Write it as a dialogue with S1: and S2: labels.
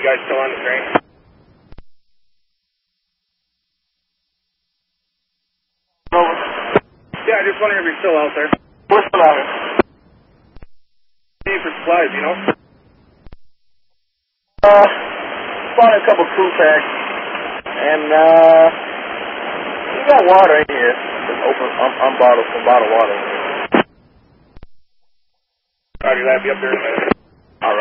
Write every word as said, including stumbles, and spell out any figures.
S1: You guys still on the train?
S2: Over.
S1: Yeah, I just wondering if you're still out there.
S2: We're still out here.
S1: Need for supplies, you know?
S2: Uh, bought a couple crew packs, and uh, we got water in here. Just open, un unbottled, some bottled water.
S1: Alright, you'll have you up there in a minute.